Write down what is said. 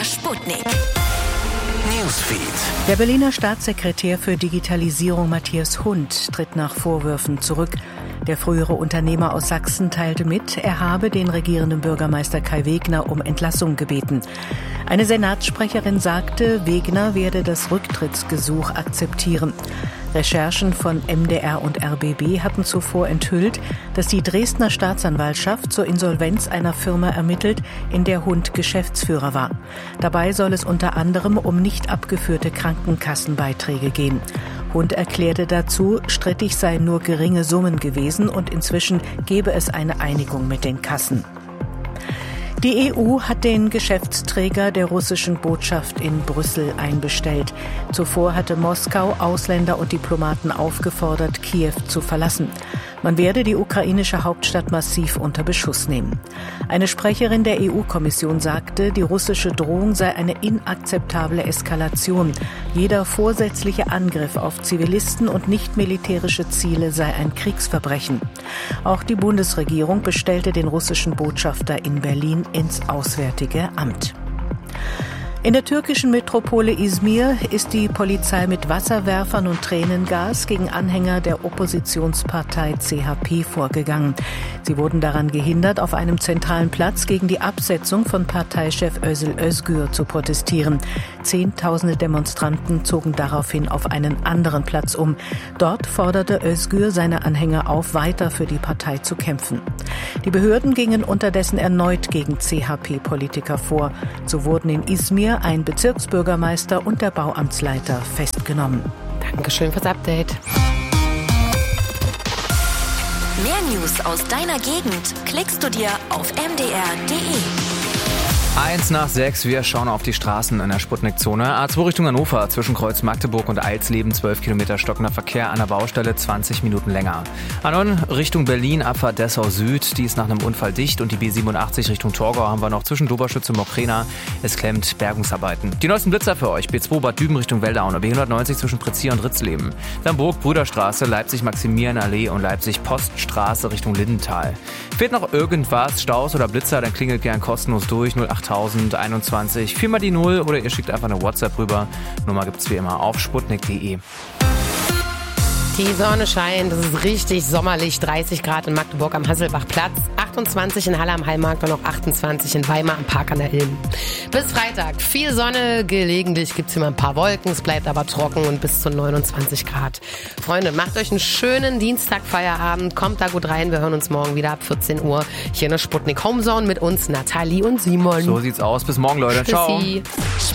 Sputnik Newsfeed. Der Berliner Staatssekretär für Digitalisierung Matthias Hund tritt nach Vorwürfen zurück. Der frühere Unternehmer aus Sachsen teilte mit, er habe den regierenden Bürgermeister Kai Wegner um Entlassung gebeten. Eine Senatssprecherin sagte, Wegner werde das Rücktrittsgesuch akzeptieren. Recherchen von MDR und RBB hatten zuvor enthüllt, dass die Dresdner Staatsanwaltschaft zur Insolvenz einer Firma ermittelt, in der Hund Geschäftsführer war. Dabei soll es unter anderem um nicht abgeführte Krankenkassenbeiträge gehen. Hund erklärte dazu, strittig seien nur geringe Summen gewesen und inzwischen gebe es eine Einigung mit den Kassen. Die EU hat den Geschäftsträger der russischen Botschaft in Brüssel einbestellt. Zuvor hatte Moskau Ausländer und Diplomaten aufgefordert, Kiew zu verlassen. Man werde die ukrainische Hauptstadt massiv unter Beschuss nehmen. Eine Sprecherin der EU-Kommission sagte, die russische Drohung sei eine inakzeptable Eskalation. Jeder vorsätzliche Angriff auf Zivilisten und nicht militärische Ziele sei ein Kriegsverbrechen. Auch die Bundesregierung bestellte den russischen Botschafter in Berlin ins Auswärtige Amt. In der türkischen Metropole Izmir ist die Polizei mit Wasserwerfern und Tränengas gegen Anhänger der Oppositionspartei CHP vorgegangen. Sie wurden daran gehindert, auf einem zentralen Platz gegen die Absetzung von Parteichef Özil Özgür zu protestieren. Zehntausende Demonstranten zogen daraufhin auf einen anderen Platz um. Dort forderte Özgür seine Anhänger auf, weiter für die Partei zu kämpfen. Die Behörden gingen unterdessen erneut gegen CHP-Politiker vor. So wurden in Izmir ein Bezirksbürgermeister und der Bauamtsleiter festgenommen. Dankeschön fürs Update. Mehr News aus deiner Gegend klickst du dir auf mdr.de. 1:06, wir schauen auf die Straßen in der Sputnik-Zone. A2 Richtung Hannover, zwischen Kreuz Magdeburg und Eilsleben, 12 Kilometer stockender Verkehr, an der Baustelle 20 Minuten länger. A9 Richtung Berlin, Abfahrt Dessau Süd, die ist nach einem Unfall dicht, und die B87 Richtung Torgau haben wir noch zwischen Doberschütze und Mockrena. Es klemmt, Bergungsarbeiten. Die neuesten Blitzer für euch, B2 Bad Düben Richtung Wellau und B190 zwischen Prizier und Ritzleben. Dann Burg, Brüderstraße, Leipzig-Maximilian-Allee und Leipzig-Poststraße Richtung Lindenthal. Fehlt noch irgendwas, Staus oder Blitzer, dann klingelt gern kostenlos durch, 08021 4 mal die 0 oder ihr schickt einfach eine WhatsApp rüber. Nummer gibt's wie immer auf sputnik.de. Die Sonne scheint, es ist richtig sommerlich, 30 Grad in Magdeburg am Hasselbachplatz, 28 in Halle am Hallmarkt und noch 28 in Weimar am Park an der Ilm. Bis Freitag viel Sonne, gelegentlich gibt's hier mal ein paar Wolken, es bleibt aber trocken und bis zu 29 Grad. Freunde, macht euch einen schönen Dienstagfeierabend, kommt da gut rein, wir hören uns morgen wieder ab 14 Uhr hier in der Sputnik Homezone mit uns, Nathalie und Simon. So sieht's aus, bis morgen Leute, ciao. Tschüssi.